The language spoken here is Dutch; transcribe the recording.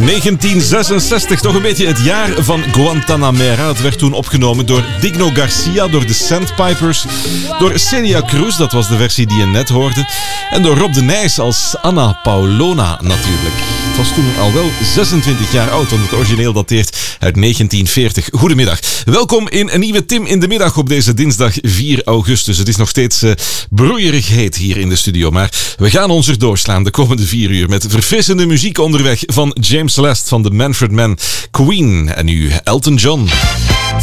1966, toch een beetje het jaar van Guantanamera. Het werd toen opgenomen door Digno Garcia, door de Sandpipers, door Celia Cruz, dat was de versie die je net hoorde, en door Rob de Nijs als Anna Paulona natuurlijk. Het was toen al wel 26 jaar oud, want het origineel dateert uit 1940. Goedemiddag. Welkom in een nieuwe Tim in de Middag op deze dinsdag 4 augustus. Het is nog steeds broeierig heet hier in de studio, maar we gaan ons er doorslaan de komende 4 uur met verfrissende muziek onderweg van James Last van de Manfred Mann, Queen en nu Elton John.